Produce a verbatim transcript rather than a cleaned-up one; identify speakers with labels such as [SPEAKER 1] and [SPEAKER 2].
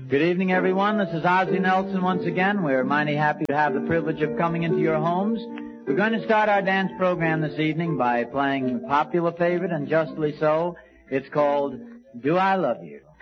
[SPEAKER 1] Good evening, everyone. This is Ozzie Nelson once again. We're mighty happy to have the privilege of coming into your homes. We're going to start our dance program this evening by playing a popular favorite, and justly so. It's called Do I Love You?